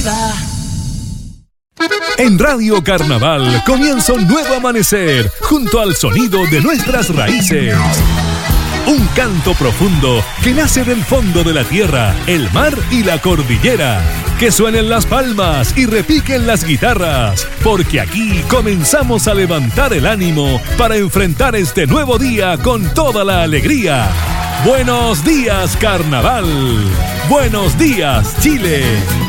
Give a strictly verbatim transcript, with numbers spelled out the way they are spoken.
vida. En Radio Carnaval comienza un nuevo amanecer junto al sonido de nuestras raíces. Un canto profundo que nace del fondo de la tierra, el mar y la cordillera. Que suenen las palmas y repiquen las guitarras, porque aquí comenzamos a levantar el ánimo para enfrentar este nuevo día con toda la alegría. Buenos días, Carnaval. Buenos días, Chile.